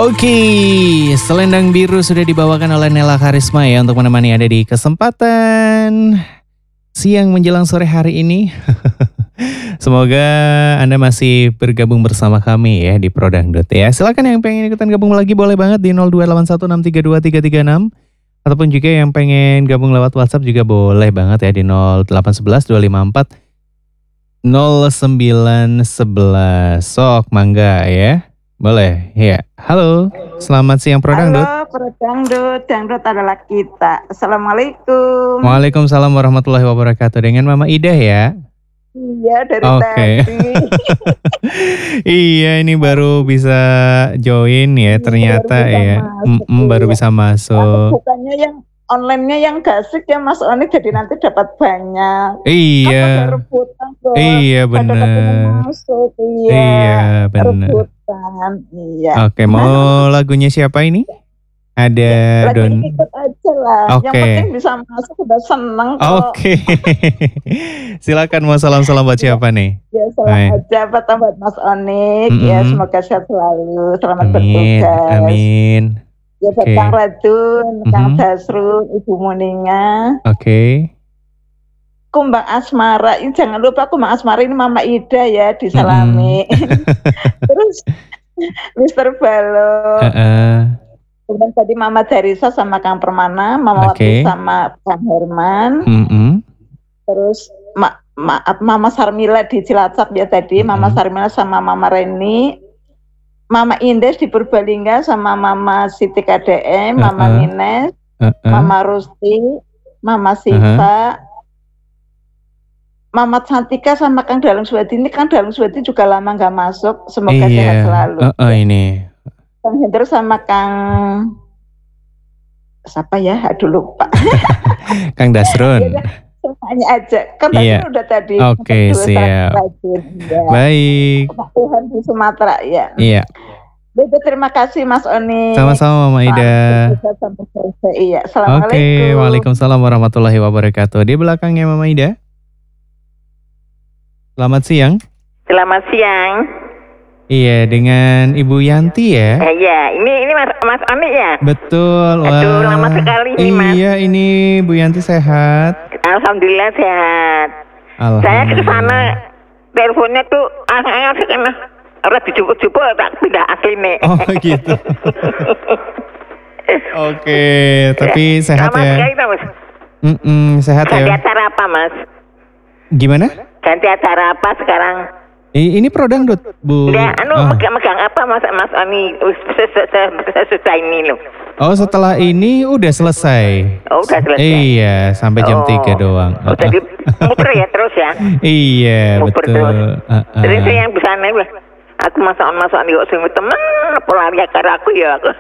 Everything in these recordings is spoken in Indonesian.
Oke, selendang biru sudah dibawakan oleh Nela Karisma ya untuk menemani Anda di kesempatan siang menjelang sore hari ini. Semoga Anda masih bergabung bersama kami ya di Prodangdut ya. Silakan yang pengen ikutan gabung lagi boleh banget di 02816323336 ataupun juga yang pengen gabung lewat WhatsApp juga boleh banget ya di 0811254 0911. Sok mangga ya. Boleh, ya. Halo, selamat siang Prodangdut. Halo Prodangdut, Dangdut adalah kita. Assalamualaikum. Waalaikumsalam warahmatullahi wabarakatuh. Dengan Mama Ida ya? Iya, dari Oke. tadi. Iya, ini baru bisa join ya ternyata Baru ya. Baru bisa bisa masuk, iya. masuk. Bukannya yang online-nya yang gasik ya Mas Oni, jadi nanti dapat banyak. Iya. Kan pada rebutan loh. Iya, Pada benar. kepengen masuk, Iya, iya. benar. Rebutan, iya. Oke, mau lagunya siapa ini? Ada Lagi Don. ikut aja lah. Yang Oke. penting bisa masuk udah seneng kok. Oke. Silakan mau salam-salam buat siapa nih? Ya salam aja buat Mas Onik. Ya semoga sehat selalu. Selamat Amin. bertugas. Amin. Ya buat Oke. Kang Radun, Kang Dasrun, Ibu Muninga. Oke. Kumbang Asmara, ini jangan lupa Kumbang Asmara ini Mama Ida ya, disalami. Terus Mr. Balon. Kemudian tadi Mama Darisa sama Kang Permana, Mama Wati sama Kang Herman. Terus Mama Sarmila di Cilacap ya tadi, Mama Sarmila sama Mama Reni. Mama Indes di Purbalingga sama Mama Siti KDM, Mama Nines, Mama Rusti, Mama Siva, Mama Cantika sama Kang Dalung Suwadi. Ini Kang Dalung Suwadi juga lama nggak masuk, semoga sehat selalu. Ini. Kang Hendro sama Kang siapa ya? Aduh lupa. Kang Dasrun. Semuanya aja. Kan tadi udah tadi. Oke, siap. Ya. Baik. Tuhan di Sumatera ya. Iya. Baik, terima kasih Mas Oni. Sama-sama Mama Ida. Iya. Assalamualaikum. Oke, waalaikumsalam warahmatullahi wabarakatuh. Di belakangnya Mama Ida. Selamat siang. Selamat siang. Iya, dengan Ibu Yanti ya? Iya, ini Mas Oni ya? Betul. Aduh, lama sekali nih Mas. Iya, ini Bu Yanti sehat. Alhamdulillah sehat. Saya ke sana teleponnya tuh asik enak. Orang dijupuk-jupuk tak pindah asli nih. Oh gitu. Oke, tapi sehat ya? Ya? Mas. Sehat Ganti ya? Ganti acara apa Mas? Gimana? Ganti acara apa sekarang? Ini Prodangdut, Bu. Ya, megang apa Mas Oni sesudah ini loh. Oh, setelah ini udah selesai. Oh, udah selesai. Iya, sampai jam 3 doang. Oh, jadi muter ya terus ya? Iya, muter betul. Terus. Jadi saya yang bisa nih, aku masak-masak nih kok sing temen pelarian karo aku ya aku.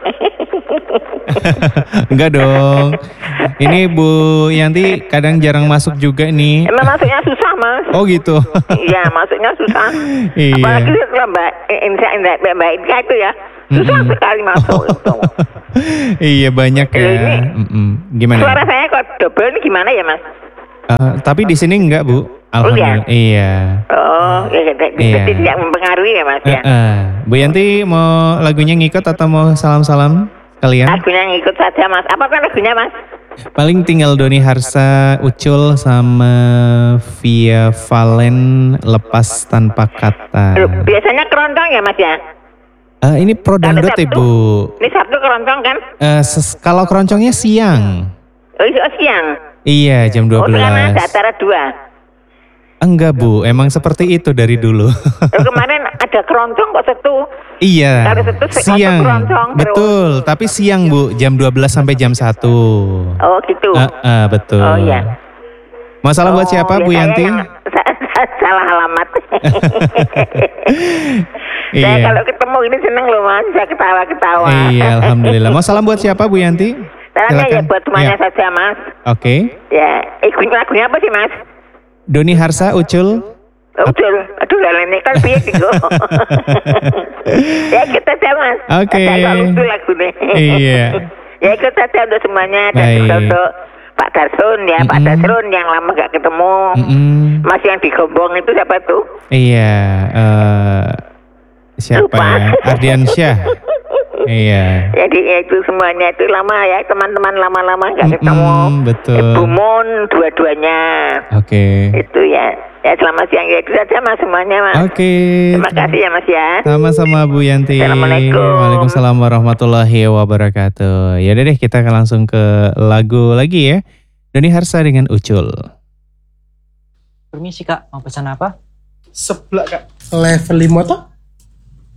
Enggak dong. Ini Bu Yanti kadang jarang masuk juga nih. Emang masuknya susah Mas. Oh gitu. Iya masuknya susah. Iya. Apalagi kalau Mbak Ika itu ya susah sekali masuk itu. Iya banyak ya. Gimana? Suara saya kok double ini gimana ya Mas? Tapi di sini enggak Bu. Alhamdulillah. Iya. Oh, jadi tidak mempengaruhi ya Mas ya. Bu Yanti mau lagunya ngikut atau mau salam-salam kalian? Lagunya ngikut saja Mas. Apa kan lagunya Mas? Paling tinggal Doni Harsa, Ucul sama Via Valen Lepas Tanpa Kata. Biasanya keroncong ya Mas ya? Ini Prodangdut Ibu. Ini Sabtu keroncong kan? Kalau keroncongnya siang. Oh siang? Iya jam 12. Oh sekarang ada acara 2. Enggak Bu, emang seperti itu dari dulu. Kemarin ada keroncong kok Sabtu. Iya, siang. Betul, terus. tapi siang Bu, jam 12 sampai jam 1. Oh gitu. Betul. Oh iya. Mau salam buat siapa Bu Yanti? Salah alamat. Saya kalau ketemu ini seneng loh Mas, saya ketawa-ketawa. Iya, alhamdulillah. Mau salam buat siapa Bu Yanti? Salamnya ya buat semuanya saja Mas. Oke. Ya, lagunya apa sih Mas? Doni Harsa, Ucul. Ucul, aduh ini kan piye gitu. Ya kita saja Mas. Oke. Ucul lagunya. Iya. Ya ikut saja untuk semuanya dan juga untuk Pak Darsun ya, Pak Darsun yang lama gak ketemu. Mas yang di Gombong itu siapa tuh? Iya, siapa Lupa. ya? Ardiansyah. Iya. Jadi ya itu semuanya itu lama ya, teman-teman lama-lama nggak ketemu. Betul. Ibu Mun dua-duanya. Oke. Itu ya. Ya selamat siang ya, itu saja Mas semuanya Mas. Oke. Terima kasih ya Mas ya. Sama-sama Bu Yanti. Assalamualaikum. Waalaikumsalam warahmatullahi wabarakatuh. Ya udah deh, kita akan langsung ke lagu lagi ya. Doni Harsa dengan Ucul. Permisi Kak, mau pesan apa? Seblak Kak. Level 5 toh?